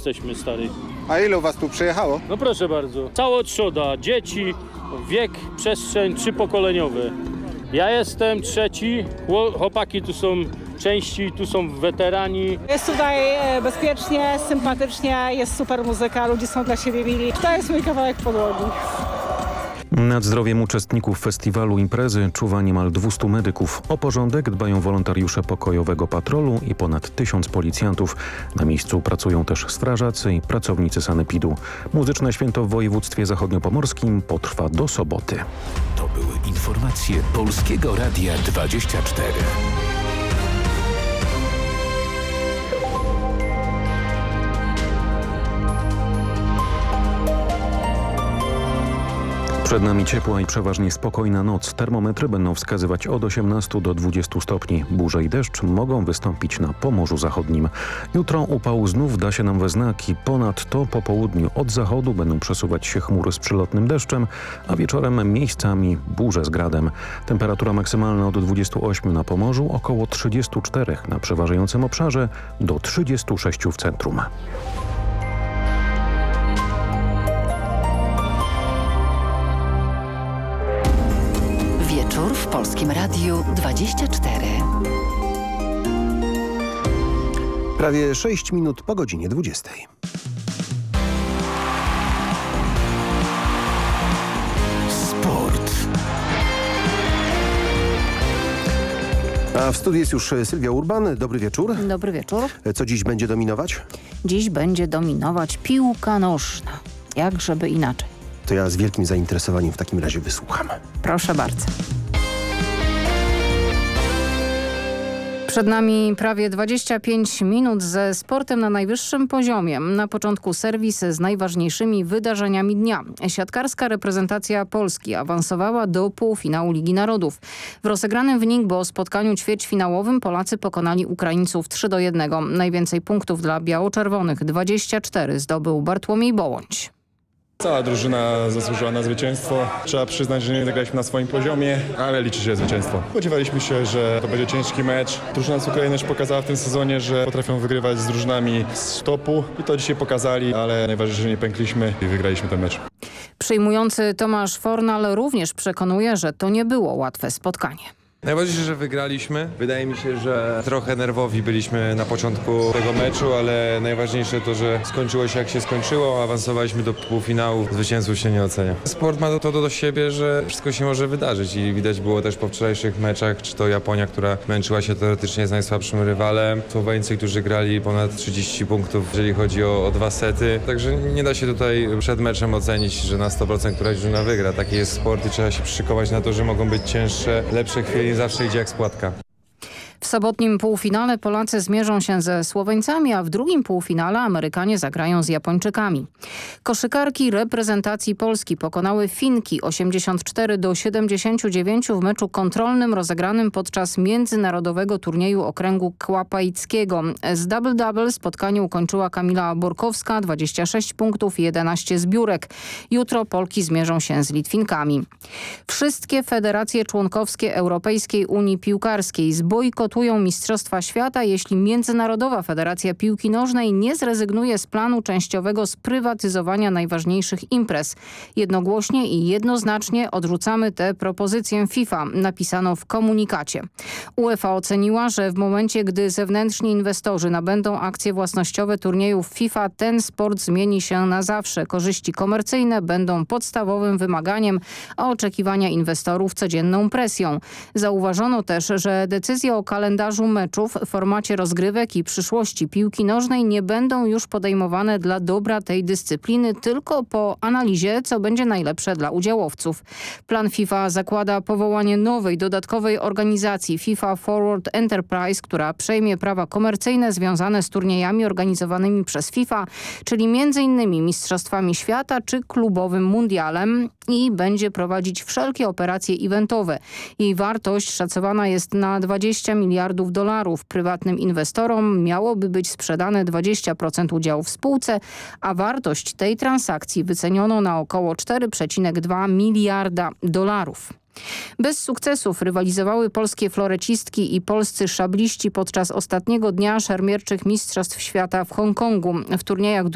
jesteśmy, stary. A ilu was tu przyjechało? No proszę bardzo. Cała trzoda, dzieci, wiek, przestrzeń 3-pokoleniowy. Ja jestem trzeci, chłopaki tu są części, tu są weterani. Jest tutaj bezpiecznie, sympatycznie, jest super muzyka, ludzie są dla siebie mili. To jest mój kawałek podłogi. Nad zdrowiem uczestników festiwalu imprezy czuwa niemal 200 medyków. O porządek dbają wolontariusze pokojowego patrolu i ponad 1000 policjantów. Na miejscu pracują też strażacy i pracownicy sanepidu. Muzyczne święto w województwie zachodniopomorskim potrwa do soboty. To były informacje Polskiego Radia 24. Przed nami ciepła i przeważnie spokojna noc. Termometry będą wskazywać od 18 do 20 stopni. Burze i deszcz mogą wystąpić na Pomorzu Zachodnim. Jutro upał znów da się nam we znaki. Ponadto po południu od zachodu będą przesuwać się chmury z przelotnym deszczem, a wieczorem miejscami burze z gradem. Temperatura maksymalna od 28 na Pomorzu, około 34 na przeważającym obszarze, do 36 w centrum. Wieczór w Polskim Radiu 24. Prawie 6 minut po godzinie 20. Sport. A w studiu jest już Sylwia Urban. Dobry wieczór. Dobry wieczór. Co dziś będzie dominować? Dziś będzie dominować piłka nożna. Jak żeby inaczej. To ja z wielkim zainteresowaniem w takim razie wysłucham. Proszę bardzo. Przed nami prawie 25 minut ze sportem na najwyższym poziomie. Na początku serwis z najważniejszymi wydarzeniami dnia. Siatkarska reprezentacja Polski awansowała do półfinału Ligi Narodów. W rozegranym w Ningbo spotkaniu ćwierćfinałowym Polacy pokonali Ukraińców 3-1. Najwięcej punktów dla biało-czerwonych, 24, zdobył Bartłomiej Bołądź. Cała drużyna zasłużyła na zwycięstwo. Trzeba przyznać, że nie zagraliśmy na swoim poziomie, ale liczy się zwycięstwo. Spodziewaliśmy się, że to będzie ciężki mecz. Drużyna z Ukrainy już pokazała w tym sezonie, że potrafią wygrywać z drużynami z topu i to dzisiaj pokazali, ale najważniejsze, że nie pękliśmy i wygraliśmy ten mecz. Przyjmujący Tomasz Fornal również przekonuje, że to nie było łatwe spotkanie. Najważniejsze, że wygraliśmy. Wydaje mi się, że trochę nerwowi byliśmy na początku tego meczu, ale najważniejsze to, że skończyło się jak się skończyło, awansowaliśmy do półfinału, zwycięstwo się nie ocenia. Sport ma to do siebie, że wszystko się może wydarzyć i widać było też po wczorajszych meczach, czy to Japonia, która męczyła się teoretycznie z najsłabszym rywalem, Słoweńcy, którzy grali ponad 30 punktów, jeżeli chodzi o 2 sety, także nie da się tutaj przed meczem ocenić, że na 100% któraś drużyna wygra. Taki jest sport i trzeba się przyszykować na to, że mogą być cięższe, lepsze chwile. Zawsze idzie jak spłatka. W sobotnim półfinale Polacy zmierzą się ze Słoweńcami, a w drugim półfinale Amerykanie zagrają z Japończykami. Koszykarki reprezentacji Polski pokonały Finki 84-79 w meczu kontrolnym rozegranym podczas międzynarodowego turnieju okręgu kłapaickiego. Z double-double spotkanie ukończyła Kamila Borkowska, 26 punktów i 11 zbiórek. Jutro Polki zmierzą się z Litwinkami. Wszystkie federacje członkowskie Europejskiej Unii Piłkarskiej zbojkotują Mistrzostwa Świata, jeśli Międzynarodowa Federacja Piłki Nożnej nie zrezygnuje z planu częściowego sprywatyzowania najważniejszych imprez. Jednogłośnie i jednoznacznie odrzucamy tę propozycję FIFA, napisano w komunikacie. UEFA oceniła, że w momencie, gdy zewnętrzni inwestorzy nabędą akcje własnościowe turniejów FIFA, ten sport zmieni się na zawsze. Korzyści komercyjne będą podstawowym wymaganiem, a oczekiwania inwestorów codzienną presją. Zauważono też, że decyzje o kalendarzu meczów, formacie rozgrywek i przyszłości piłki nożnej nie będą już podejmowane dla dobra tej dyscypliny, tylko po analizie, co będzie najlepsze dla udziałowców. Plan FIFA zakłada powołanie nowej, dodatkowej organizacji FIFA Forward Enterprise, która przejmie prawa komercyjne związane z turniejami organizowanymi przez FIFA, czyli m.in. Mistrzostwami Świata czy klubowym mundialem i będzie prowadzić wszelkie operacje eventowe. Jej wartość szacowana jest na $20 miliardów. Prywatnym inwestorom miałoby być sprzedane 20% udziału w spółce, a wartość tej transakcji wyceniono na około $4,2 miliarda. Bez sukcesów rywalizowały polskie florecistki i polscy szabliści podczas ostatniego dnia szermierczych Mistrzostw Świata w Hongkongu. W turniejach